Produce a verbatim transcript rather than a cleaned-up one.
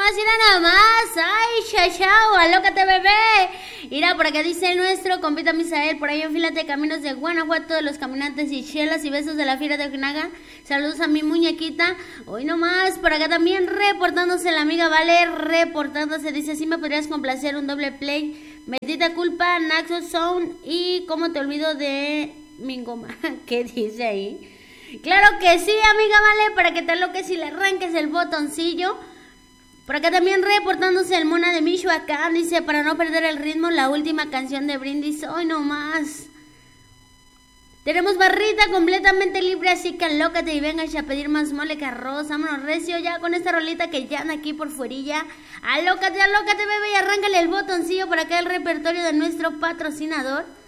más, mira nada más. Ay, chao, chao, alócate, bebé. Mira, por acá dice el nuestro compita Misael, por ahí enfílate caminos de Guanajuato, de los caminantes y chelas y besos de la fiera de Ojinaga. Saludos a mi muñequita. Hoy nomás, por acá también reportándose la amiga Vale, reportándose, dice, si me podrías complacer un doble play. Bendita culpa, Naxo Sound y cómo te olvido de Mingoma. ¿Qué dice ahí? Claro que sí, amiga Vale, para que te aloques y le arranques el botoncillo. Por acá también reportándose el Mona de Michoacán, dice, para no perder el ritmo, la última canción de Brindis, hoy no más. Tenemos barrita completamente libre, así que alócate y venga a pedir más mole que arroz. Vámonos recio ya con esta rolita que ya anda aquí por fuerilla. Alócate, alócate, bebé, y arráncale el botoncillo para acá el repertorio de nuestro patrocinador.